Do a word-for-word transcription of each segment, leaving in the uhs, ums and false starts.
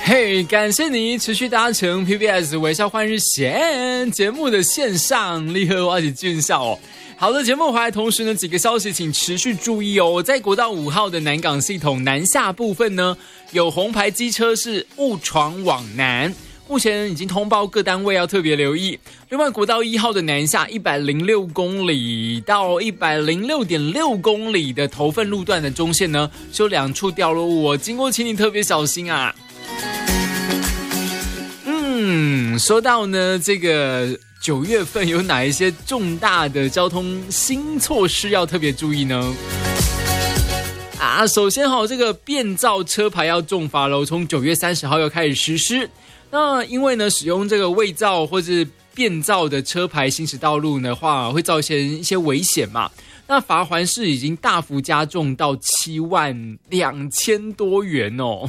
嘿，感谢你持续搭乘 P B S 微笑换日线节目的线上立刻挖起俊笑哦。好的，节目回来，同时呢，几个消息请持续注意哦。在国道五号的南港系统南下部分呢，有红牌机车是误闯往南，目前已经通报各单位要特别留意。另外，国道一号的南下一百零六公里到一百零六点六公里的头份路段的中线呢，是有两处掉落物哦，经过请你特别小心啊。嗯，说到呢，这个九月份有哪一些重大的交通新措施要特别注意呢？啊，首先哈，这个变造车牌要重罚喽，从九月三十号要开始实施。那因为呢，使用这个伪造或是变造的车牌行驶道路的话，会造成一些危险嘛。那罚锾是已经大幅加重到七万两千多元哦。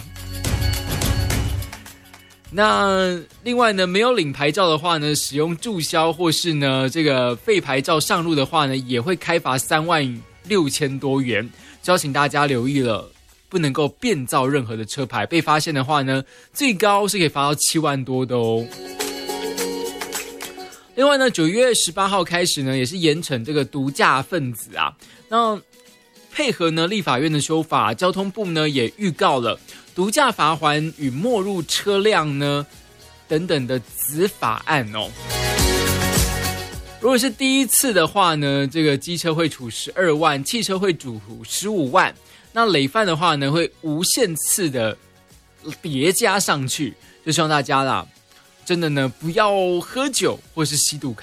那另外呢，没有领牌照的话呢，使用注销或是呢这个废牌照上路的话呢，也会开罚三万六千多元。就要请大家留意了，不能够变造任何的车牌，被发现的话呢，最高是可以罚到七万多的哦。另外呢，九月十八号开始呢，也是严惩这个毒驾分子啊。那配合呢立法院的修法，交通部呢也预告了毒驾罚锾与没入车辆呢等等的子法案哦。如果是第一次的话呢，这个机车会处十二万，汽车会处十五万。那累犯的话呢，会无限次的叠加上去。就希望大家啦，真的呢不要喝酒或是吸毒